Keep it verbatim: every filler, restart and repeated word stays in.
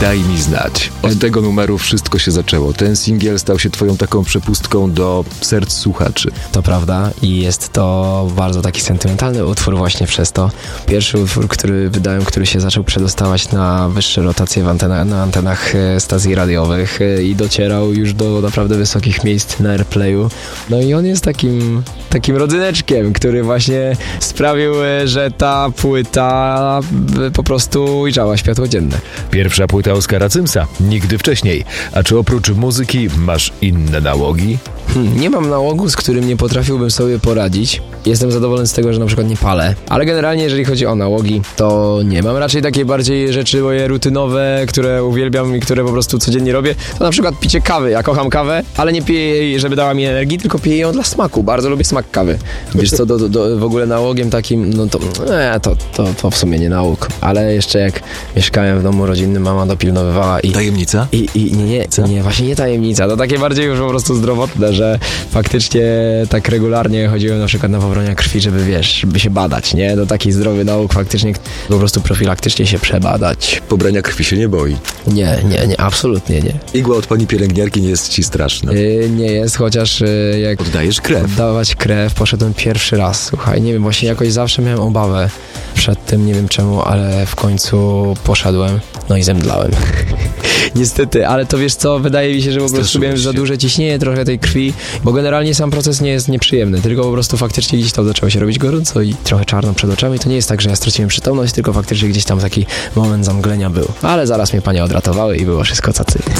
Daj mi znać. Od tego numeru wszystko się zaczęło. Ten singiel stał się twoją taką przepustką do serc słuchaczy. To prawda i jest to bardzo taki sentymentalny utwór właśnie przez to. Pierwszy utwór, który wydałem, który się zaczął przedostawać na wyższe rotacje w antena, na antenach stacji radiowych i docierał już do naprawdę wysokich miejsc na airplayu. No i on jest takim, takim rodzyneczkiem, który właśnie sprawił, że ta płyta po prostu ujrzała światło dzienne. Pierwsza płyta Oskara Cymsa. Nigdy wcześniej. A czy oprócz muzyki masz inne nałogi? Hmm, nie mam nałogu, z którym nie potrafiłbym sobie poradzić. Jestem zadowolony z tego, że na przykład nie palę. Ale generalnie, jeżeli chodzi o nałogi, to nie mam raczej takie bardziej rzeczy moje rutynowe, które uwielbiam i które po prostu codziennie robię. To na przykład picie kawy. Ja kocham kawę, ale nie piję jej, żeby dała mi energii, tylko piję ją dla smaku. Bardzo lubię smak kawy. Wiesz co, do, do, w ogóle nałogiem takim, no to, e, to, to, to w sumie nie nałóg. Ale jeszcze jak mieszkałem w domu rodzinnym, mama dopilnowywała i... Tajemnica? I, i nie, nie, Co? nie, właśnie nie tajemnica. To takie bardziej już po prostu zdrowotne, że faktycznie tak regularnie chodziłem na przykład na pobrania krwi, żeby wiesz, żeby się badać, nie? To taki zdrowy nauk faktycznie po prostu profilaktycznie się przebadać. Pobrania krwi się nie boi. Nie, nie, nie, absolutnie nie. Igła od pani pielęgniarki nie jest ci straszna. Yy, nie jest, chociaż yy, jak Oddajesz krew. oddawać krew, poszedłem pierwszy raz, słuchaj, nie wiem, właśnie jakoś zawsze miałem obawę przed tym, nie wiem czemu, ale w końcu poszedłem, no i zemdlałem. Niestety, ale to wiesz co, wydaje mi się, że po prostu miałem za duże ciśnienie trochę tej krwi, bo generalnie sam proces nie jest nieprzyjemny, tylko po prostu faktycznie gdzieś tam zaczęło się robić gorąco i trochę czarno przed oczami. To nie jest tak, że ja straciłem przytomność, tylko faktycznie gdzieś tam taki moment zamglenia był. Ale zaraz mnie panie odratowały i było wszystko cacy.